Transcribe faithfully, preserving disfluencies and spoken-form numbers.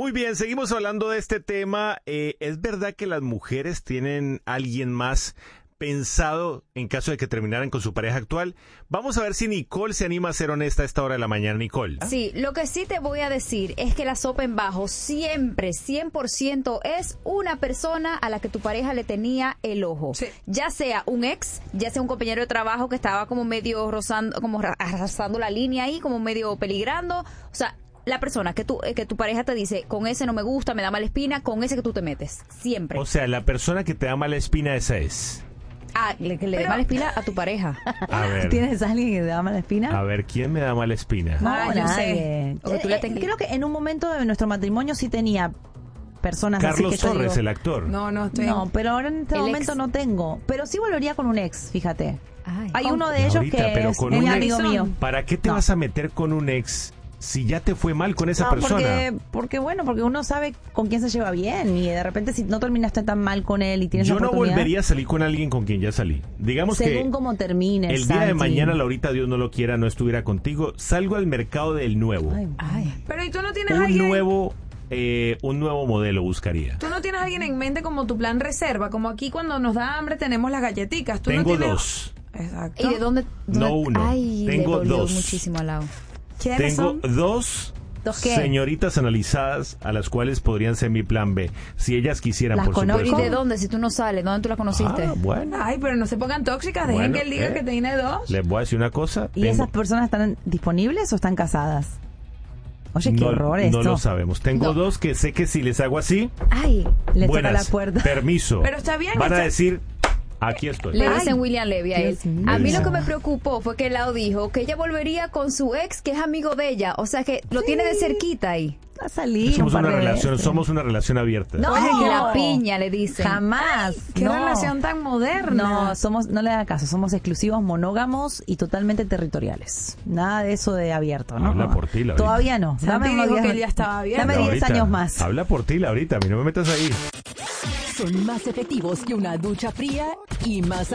Muy bien, seguimos hablando de este tema. Eh, ¿Es verdad que las mujeres tienen a alguien más pensado en caso de que terminaran con su pareja actual? Vamos a ver si Nicole se anima a ser honesta a esta hora de la mañana. Nicole. Sí, lo que sí te voy a decir es que la sopa en bajo siempre, cien por ciento es una persona a la que tu pareja le tenía el ojo. Sí. Ya sea un ex, ya sea un compañero de trabajo que estaba como medio rozando, como arrasando la línea ahí, como medio peligrando. O sea, la persona que tu, que tu pareja te dice, con ese no me gusta, me da mala espina, con ese que tú te metes. Siempre. O sea, la persona que te da mala espina, esa es. Ah, le, que le dé mala espina a tu pareja. A ver. ¿Tienes a alguien que te da mala espina? A ver, ¿quién me da mala espina? No, Ah, yo nadie. sé. Eh, eh, creo que en un momento de nuestro matrimonio sí tenía personas Carlos así que yo Torres, digo, el actor. No, no estoy. No, pero ahora en este El momento ex. no tengo. Pero sí volvería con un ex, fíjate. Ay. Hay uno de ellos Ahorita, que pero es con muy un amigo ex, mío. ¿Para qué te No. vas a meter con un ex si ya te fue mal con esa No, persona? porque, porque bueno, porque uno sabe con quién se lleva bien y de repente si no terminaste tan mal con él y tienes Yo la no oportunidad, volvería a salir con alguien con quien ya salí. Digamos según que cómo termines, el día de Santi. mañana, Laurita, Dios no lo quiera, no estuviera contigo, salgo al mercado del nuevo. Ay, Ay. Pero ¿y tú no tienes un alguien? nuevo eh, un nuevo modelo buscaría. ¿Tú no tienes alguien en mente como tu plan reserva? Como aquí cuando nos da hambre tenemos las galletitas. ¿Tú Tengo no tienes... dos. Exacto. ¿Y de dónde? dónde- No uno, Ay, tengo le dolió dos. muchísimo al lado. ¿Quiénes Tengo son? dos ¿Dos qué? señoritas analizadas a las cuales podrían ser mi plan B, si ellas quisieran, Las por conozco. ¿Y supuesto. de dónde? Si tú no sales, ¿dónde tú la conociste? Ah, bueno. Ay, pero no se pongan tóxicas. Dejen Bueno, que él diga eh. que tiene dos. Les voy a decir una cosa. ¿Y tengo- esas personas están disponibles o están casadas? Oye, qué no, horror no esto. lo sabemos. Tengo No. dos que sé que si les hago así, Ay, Les buenas, toca la puerta. permiso. Pero está bien, Van a está- decir, aquí estoy. le Ay, dicen William Levy a él. Dios mío. A mí lo Dicen. que me preocupó fue que Lau dijo que ella volvería con su ex, que es amigo de ella. O sea que lo tiene de cerquita ahí. A salir Somos un par una de relación, veces. somos una relación abierta. No. Oye, que la piña le dicen. Jamás. Qué no. relación tan moderna. No, somos, no le hagan caso, somos exclusivos, monógamos y totalmente territoriales. Nada de eso de abierto, ¿no? Habla por ti, Laurita. Todavía no. Santi unos dijo días- que él ya estaba bien. Dame diez Laurita, años más. Habla por ti, Laurita, a mí no me metas ahí. Son más efectivos que una ducha fría y más